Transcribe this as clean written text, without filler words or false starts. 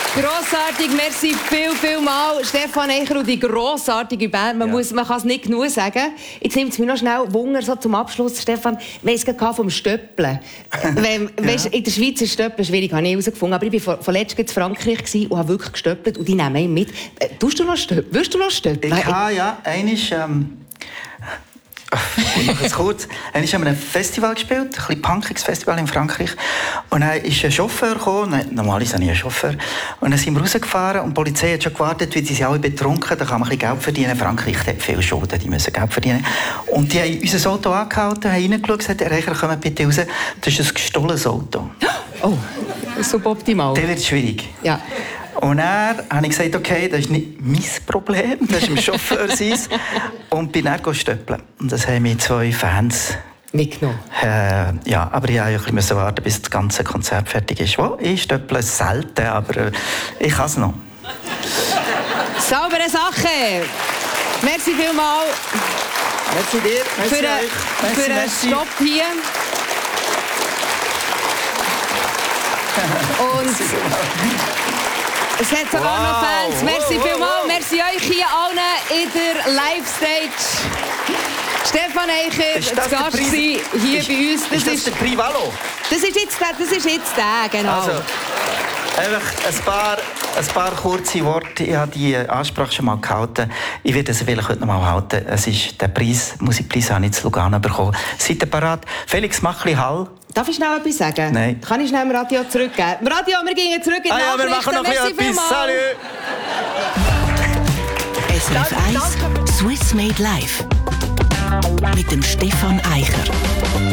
Grossartig, merci viel mal. Stefan Eicher und die grossartige Band. Man kann es nicht genug sagen. Jetzt nimmt es mich noch schnell Wunder so zum Abschluss, Stefan. Wir haben es vom Stöppeln. Weißt, in der Schweiz ist Stöppeln schwierig, habe ich herausgefunden. Aber ich war vorletzt in Frankreich und habe wirklich gestöppelt. Und die nehmen ihn mit. Willst du noch stöppeln? Ja. Einmal... Ich mache es kurz. Einmal haben wir ein Festival gespielt, ein bisschen punkiges Festival in Frankreich. Und dann ist ein Chauffeur gekommen, normalerweise habe ich einen Chauffeur. Und dann sind wir rausgefahren und die Polizei hat schon gewartet, weil sie sind alle betrunken, da kann man ein bisschen Geld verdienen. Frankreich hat viele Schulden, die müssen Geld verdienen. Und die haben unser Auto angehalten, haben reingeschaut und gesagt, Herr Eicher, kommt bitte raus, das ist ein gestohlenes Auto. Oh, suboptimal. Das wird schwierig. Ja. Und dann habe ich gesagt, okay, das ist nicht mein Problem, das ist dem Chauffeur sein. Und bin dann stöppeln. Und das haben mir 2 Fans mitgenommen. Ja, aber ich musste warten, bis das ganze Konzert fertig ist. Ich stöpple selten, aber ich kann es noch. Saubere Sache. Merci vielmals. Merci dir. Merci euch. Für einen Stopp hier. Und es hat sogar noch Fans. Merci vielmals. Merci euch hier allen in der Live-Stage. Stefan Eicher, zu Gast hier bei uns. Das ist der Prix Valo? Das ist jetzt der, genau. Also, einfach ein paar kurze Worte. Ich habe die Ansprache schon mal gehalten. Ich werde es vielleicht heute noch mal halten. Es ist der Preis, Musikpreis, habe ich zu Lugano bekommen. Seid ihr bereit? Felix, mach ein bisschen Hall. Darf ich schnell etwas sagen? Nein. Kann ich schnell dem Radio zurückgeben? Radio, wir gehen zurück in die Nachrichten. Wir machen noch etwas. Salut! SRF 1 Swiss Made Live mit dem Stefan Eicher.